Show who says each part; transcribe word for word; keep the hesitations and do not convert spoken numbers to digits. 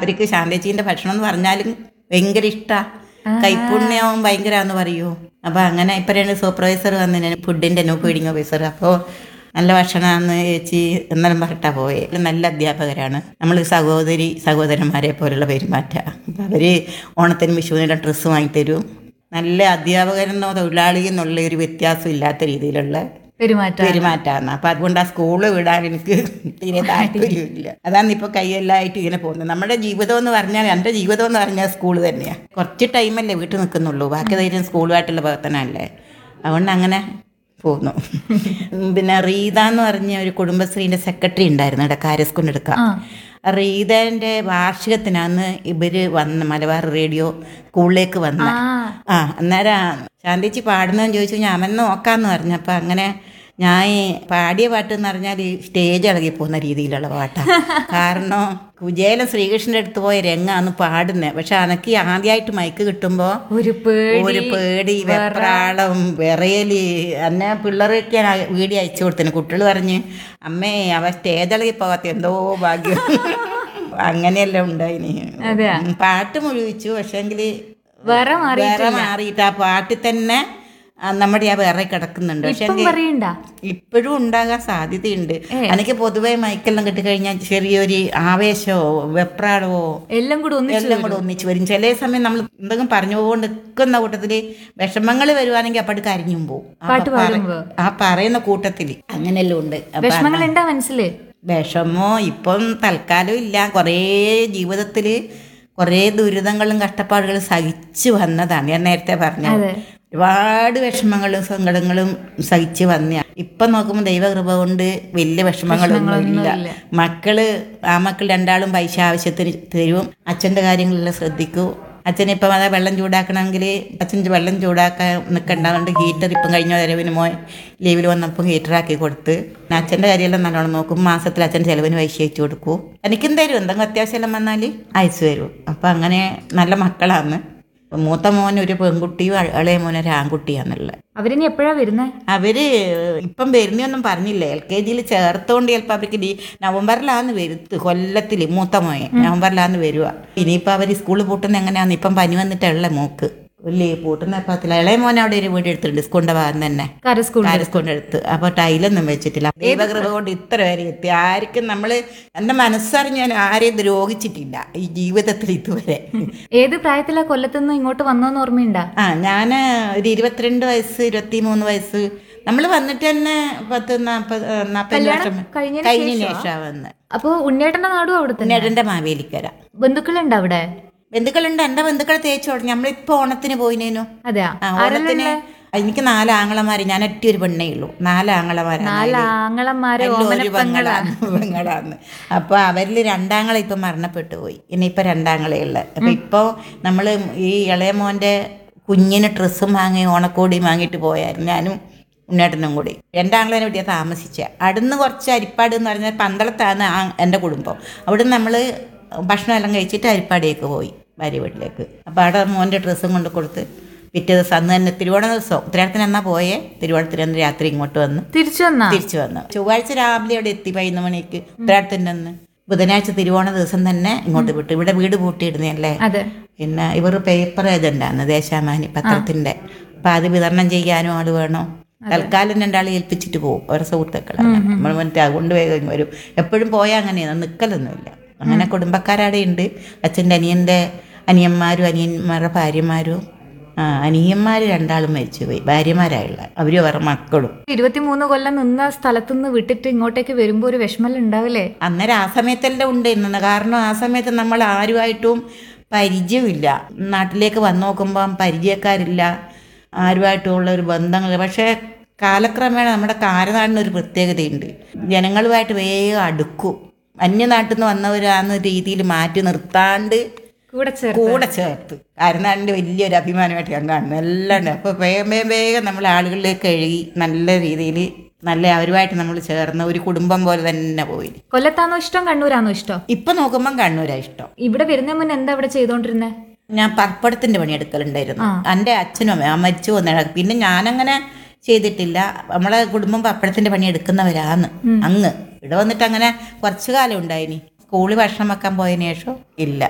Speaker 1: അവർക്ക് ശാന്തേച്ചീൻ്റെ ഭക്ഷണം എന്ന് പറഞ്ഞാലും ഭയങ്കര ഇഷ്ടമാണ്. കൈപ്പുണ്യവും ഭയങ്കരമാണെന്ന് പറയൂ. അപ്പോൾ അങ്ങനെ ഇപ്പം രണ്ട് സൂപ്പർവൈസർ വന്നിന്, ഫുഡിൻ്റെ നോ ഫീഡിങ് ഓഫീസർ. അപ്പോൾ നല്ല ഭക്ഷണമാണെന്ന് ചേച്ചി എന്നാലും പറഞ്ഞിട്ടാ പോയേ. നല്ല അധ്യാപകരാണ്. നമ്മൾ സഹോദരി സഹോദരന്മാരെ പോലുള്ള പെരുമാറ്റമാണ്. അപ്പം അവർ ഓണത്തിനും വിഷുവിനുള്ള ഡ്രസ്സ് വാങ്ങിത്തരും. നല്ല അധ്യാപകരെന്നോ തൊഴിലാളി എന്നുള്ള ഒരു വ്യത്യാസം ഇല്ലാത്ത രീതിയിലുള്ള
Speaker 2: പെരുമാറ്റം
Speaker 1: പെരുമാറ്റമാണ്. അപ്പം അതുകൊണ്ട് ആ സ്കൂള് വിടാൻ എനിക്ക് തീരെ താല്പര്യമില്ല. അതാണ് ഇപ്പോൾ കൈയെല്ലായിട്ട് ഇങ്ങനെ പോകുന്നത്. നമ്മുടെ ജീവിതം എന്ന് പറഞ്ഞാൽ, എൻ്റെ ജീവിതം എന്ന് പറഞ്ഞാൽ സ്കൂൾ തന്നെയാണ്. കുറച്ച് ടൈമല്ലേ വീട്ടിൽ നിൽക്കുന്നുള്ളൂ, ബാക്കി ധൈര്യം സ്കൂളുമായിട്ടുള്ള പ്രവർത്തനമല്ലേ. അതുകൊണ്ട് അങ്ങനെ പോകുന്നു. പിന്നെ റീത എന്ന് പറഞ്ഞ ഒരു കുടുംബശ്രീൻ്റെ സെക്രട്ടറി ഉണ്ടായിരുന്നു ഇവിടെ കാരസ്കൊണ്ടെടുക്കാം. റീതൻ്റെ വാർഷികത്തിനാന്ന് ഇവര് വന്ന് മലബാർ റേഡിയോ സ്കൂളിലേക്ക് വന്ന. ആ അന്നേരം ശാന്തിച്ചി പാടുന്നതെന്ന് ചോദിച്ചു. ഞാൻ അവൻ നോക്കാമെന്ന് പറഞ്ഞു. അപ്പം അങ്ങനെ ഞാൻ പാടിയ പാട്ട് എന്ന് പറഞ്ഞാൽ സ്റ്റേജ് ഇളകി പോകുന്ന രീതിയിലുള്ള പാട്ടാണ്. കാരണം കുചേലൻ ശ്രീകൃഷ്ണൻ്റെ അടുത്ത് പോയ രംഗാന്ന് പാടുന്നത്. പക്ഷെ അനക്ക് ആദ്യമായിട്ട് മൈക്ക് കിട്ടുമ്പോൾ
Speaker 2: ഒരു
Speaker 1: ഒരു പേടി, വെപ്രാളം, വിറയല്. എന്നെ പിള്ളേർക്ക് ഞാൻ വീഡിയോ അയച്ചു കൊടുത്തിന്. കുട്ടികൾ പറഞ്ഞ് അമ്മേ അവ സ്റ്റേജ് ഇളകി പോകാത്ത എന്തോ ഭാഗ്യം. അങ്ങനെയെല്ലാം ഉണ്ടായിനി. പാട്ട് മുഴുവിച്ചു. പക്ഷേങ്കിൽ വേറെ മാറിയിട്ട് ആ പാട്ടിൽ തന്നെ നമ്മുടെ ആ വേറെ കിടക്കുന്നുണ്ട്. പക്ഷെ ഇപ്പോഴും ഉണ്ടാകാൻ സാധ്യതയുണ്ട്. എനിക്ക് പൊതുവെ മൈക്കെല്ലാം കിട്ടിക്കഴിഞ്ഞാൽ ചെറിയൊരു ആവേശമോ വെപ്രാളവോ എല്ലാം കൂടെ എല്ലാം കൂടെ ഒന്നിച്ച് വരും. ചില സമയം നമ്മൾ എന്തെങ്കിലും പറഞ്ഞു പോകൊണ്ട് നിൽക്കുന്ന കൂട്ടത്തില് വിഷമങ്ങൾ വരുവാണെങ്കിൽ അപ്പഴ് കരിഞ്ഞും പോവും ആ പറയുന്ന കൂട്ടത്തില്. അങ്ങനെയെല്ലാം ഉണ്ട്. വിഷമോ ഇപ്പം തൽക്കാലം ഇല്ല. കുറേ ജീവിതത്തില് കുറേ ദുരിതങ്ങളും കഷ്ടപ്പാടുകളും സഹിച്ചു വന്നതാണ്. ഞാൻ നേരത്തെ പറഞ്ഞത് ഒരുപാട് വിഷമങ്ങളും സങ്കടങ്ങളും സഹിച്ച് വന്ന. ഇപ്പം നോക്കുമ്പോൾ ദൈവകൃപ കൊണ്ട് വലിയ വിഷമങ്ങളൊന്നും ഇല്ല. മക്കള് ആ മക്കൾ രണ്ടാളും പൈസ ആവശ്യത്തിന് തരും. അച്ഛൻ്റെ കാര്യങ്ങളെല്ലാം ശ്രദ്ധിക്കൂ. അച്ഛനിപ്പം അതാ വെള്ളം ചൂടാക്കണമെങ്കിൽ അച്ഛൻ വെള്ളം ചൂടാക്കാൻ നിൽക്കണ്ടാകുകൊണ്ട് ഹീറ്റർ ഇപ്പം കഴിഞ്ഞ വരവിന് മോൻ ലീവിൽ വന്നപ്പോൾ ഹീറ്ററാക്കി കൊടുത്ത് അച്ഛൻ്റെ കാര്യമെല്ലാം നല്ലോണം നോക്കും. മാസത്തിൽ അച്ഛൻ ചിലവിന് പൈസ അയച്ചു കൊടുക്കൂ. എനിക്കും തരും. എന്തെങ്കിലും അത്യാവശ്യമെല്ലാം വന്നാൽ അയച്ചു തരും. അപ്പം അങ്ങനെ നല്ല മക്കളാണ്. മൂത്ത മോൻ ഒരു പെൺകുട്ടിയും ഇളയ മോൻ ഒരു ആൺകുട്ടിയാന്നുള്ളത്.
Speaker 2: അവരിനി എപ്പോഴാണ് വരുന്നത്?
Speaker 1: അവര് ഇപ്പം വരുന്നൊന്നും പറഞ്ഞില്ല. എൽ കെ ജിയിൽ ചേർത്തോണ്ട് ചിലപ്പോൾ അവർക്ക് ഡി നവംബറിലാന്ന് വരുത്ത്. കൊല്ലത്തിൽ മൂത്ത മോയെ നവംബറിലാന്ന് വരുക. ഇനിയിപ്പോൾ അവർ സ്കൂളിൽ പൂട്ടുന്ന എങ്ങനെയാന്ന് ഇപ്പം പനി വന്നിട്ടുള്ള മോക്ക് വലിയ പൂട്ടുന്ന പത്തില്ല. ഇളയ മോനെ അവിടെ ഒരു വീട് എടുത്തിട്ടുണ്ട് സ്കൂളിന്റെ ഭാഗം തന്നെ, കാരസ്കൂളിന്റെ അടുത്ത്. അപ്പൊ ടൈലൊന്നും വെച്ചിട്ടില്ല. ദൈവകൃപ കൊണ്ട് ഇത്ര വരെ എത്തി. ആർക്കും നമ്മള് എന്റെ മനസ്സറിഞ്ഞ് ഞാൻ ആരെയും ദ്രോഹിച്ചിട്ടില്ല ഈ ജീവിതത്തിൽ ഇതുവരെ.
Speaker 2: ഏത് പ്രായത്തിലാ കൊല്ലത്തുനിന്ന് ഇങ്ങോട്ട് വന്നോന്ന് ഓർമ്മയുണ്ടാ?
Speaker 1: ആ ഞാന് ഒരു ഇരുപത്തിരണ്ട് വയസ്സ് ഇരുപത്തി മൂന്ന് വയസ്സ് നമ്മൾ വന്നിട്ട് തന്നെ പത്ത് നാപ്പത് നാപ്പത് വർഷം കഴിഞ്ഞ ശേഷം വന്ന്.
Speaker 2: അപ്പൊ ഉണ്ണേട്ടന്റെ നാടും അവിടെ തന്നെ?
Speaker 1: ഉണ്ണേട്ടന്റെ മാവേലിക്കര.
Speaker 2: ബന്ധുക്കളുണ്ട് അവിടെ?
Speaker 1: ബന്ധുക്കളുണ്ട്. എന്റെ ബന്ധുക്കളെ തേച്ചു തുടങ്ങി. നമ്മളിപ്പോ ഓണത്തിന് പോയിനേനു.
Speaker 2: അതെയാ?
Speaker 1: ഓണത്തിന് എനിക്ക് നാല് ആങ്ങളമാര്, ഞാൻ ഒറ്റ ഒരു പെണ്ണേ ഉള്ളൂ. നാല് ആങ്ങളമാരാണ്. പെങ്ങളാന്ന്. അപ്പൊ അവരില് രണ്ടാങ്ങളെ ഇപ്പൊ മരണപ്പെട്ടു പോയി. ഇനിയിപ്പൊ രണ്ടാങ്ങളെ ഉള്ള. അപ്പൊ ഇപ്പൊ നമ്മള് ഈ ഇളയ മോന്റെ കുഞ്ഞിന് ഡ്രസ്സും വാങ്ങി ഓണക്കോടിയും വാങ്ങിയിട്ട് പോയായിരുന്നു ഞാനും ഉണ്ണേട്ടനും കൂടി. രണ്ടാങ്ങളേനെ വീട്ടിൽ താമസിച്ച. അവിടുന്ന് കുറച്ച് അരിപ്പാട് എന്ന് പറഞ്ഞാൽ പന്തളത്താണ് എൻ്റെ കുടുംബം. അവിടുന്ന് നമ്മള് ഭക്ഷണം എല്ലാം കഴിച്ചിട്ട് അരിപ്പാടിലേക്ക് പോയി ഭാര്യ വീട്ടിലേക്ക്. അപ്പോൾ അവിടെ മോൻ്റെ ഡ്രസ്സും കൊണ്ട് കൊടുത്ത് പിറ്റേ ദിവസം അന്ന് തന്നെ തിരുവോണ ദിവസം ഉത്തരാടത്തിന് എന്നാ പോയേ. തിരുവോണത്തിന് അന്ന് രാത്രി ഇങ്ങോട്ട് വന്ന് തിരിച്ചു വന്നു തിരിച്ചു വന്നു ചൊവ്വാഴ്ച രാവിലെ അവിടെ എത്തി പതിനൊന്ന് മണിക്ക് ഉത്തരാടത്തിൻ്റെ അന്ന്. ബുധനാഴ്ച തിരുവോണ ദിവസം തന്നെ ഇങ്ങോട്ട് വിട്ടു. ഇവിടെ വീട് പൂട്ടിയിടുന്നല്ലേ. പിന്നെ ഇവർ പേപ്പർ ഏജന്റാണ്, ദേശാമാനി പത്രത്തിന്റെ. അപ്പം അത് വിതരണം ചെയ്യാനും ആള് വേണം. തൽക്കാലം രണ്ടാളെ ഏൽപ്പിച്ചിട്ട് പോകും ഓരോ സുഹൃത്തുക്കളാണ്. നമ്മൾ മറ്റേ അതുകൊണ്ട് വേഗം വരും. എപ്പോഴും പോയാൽ അങ്ങനെയാണ്, നിൽക്കലൊന്നുമില്ല. അങ്ങനെ കുടുംബക്കാരവിടെ ഉണ്ട്. അച്ഛൻ്റെ അനിയൻ്റെ അനിയന്മാരും അനിയന്മാരുടെ ഭാര്യമാരും. ആ അനിയന്മാർ രണ്ടാളും മരിച്ചുപോയി, ഭാര്യമാരായുള്ള. അവരും അവരുടെ മക്കളും.
Speaker 2: ഇരുപത്തിമൂന്ന് കൊല്ലം നിന്ന സ്ഥലത്തുനിന്ന് വിട്ടിട്ട് ഇങ്ങോട്ടേക്ക് വരുമ്പോൾ ഒരു വിഷമം ഉണ്ടാവില്ലേ?
Speaker 1: അന്നേരം ആ സമയത്തെല്ലാം ഉണ്ടായിരുന്നു. കാരണം ആ സമയത്ത് നമ്മൾ ആരുമായിട്ടും പരിചയമില്ല. നാട്ടിലേക്ക് വന്നു നോക്കുമ്പം പരിചയക്കാരില്ല, ആരുമായിട്ടുള്ള ഒരു ബന്ധങ്ങൾ. പക്ഷേ കാലക്രമേണ നമ്മുടെ കാരനാടിനൊരു പ്രത്യേകതയുണ്ട്. ജനങ്ങളുമായിട്ട് വേഗം അടുക്കും. അന്യനാട്ടിൽ നിന്ന് വന്നവരാന്ന രീതിയിൽ മാറ്റി നിർത്താണ്ട് കൂടെ ചേർത്ത് കാരനാടിൻ്റെ വലിയൊരു അഭിമാനമായിട്ട് ഞാൻ കാണുന്നു. എല്ലാം ഉണ്ട്. അപ്പോൾ വേഗം വേഗം വേഗം നമ്മൾ ആളുകളിലേക്ക് കഴുകി നല്ല രീതിയിൽ നല്ല അവരുമായിട്ട് നമ്മൾ ചേർന്ന് ഒരു കുടുംബം പോലെ തന്നെ പോയി.
Speaker 2: കൊല്ലത്താണോ ഇഷ്ടം കണ്ണൂരാണോ ഇഷ്ടം?
Speaker 1: ഇപ്പം നോക്കുമ്പം കണ്ണൂരാ ഇഷ്ടം.
Speaker 2: ഇവിടെ വരുന്ന മുന്നേ എന്താ ഇവിടെ ചെയ്തോണ്ടിരുന്നത്?
Speaker 1: ഞാൻ പർപ്പടത്തിന്റെ പണിയെടുക്കലുണ്ടായിരുന്നു. എൻ്റെ അച്ഛനും അമ്മ മരിച്ചു വന്ന. പിന്നെ ഞാനങ്ങനെ ചെയ്തിട്ടില്ല. നമ്മളെ കുടുംബം പപ്പടത്തിന്റെ പണി എടുക്കുന്നവരാന്ന്. അങ്ങ് ഇവിടെ വന്നിട്ട് അങ്ങനെ കുറച്ചു കാലം ഉണ്ടായിനി. സ്കൂളിൽ ഭക്ഷണം വെക്കാൻ പോയതിനു ശേഷം ഇല്ല.